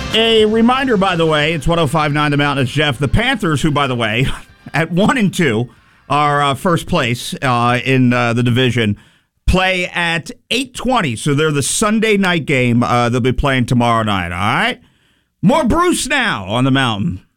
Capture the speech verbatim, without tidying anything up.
A reminder, by the way, it's one oh five point nine The Mountain. It's Jeff. The Panthers, who, by the way, at one and two, are uh, first place uh, in uh, the division, play at eight twenty. So they're the Sunday night game. Uh, they'll be playing tomorrow night. All right. More Bruce now on the Mountain.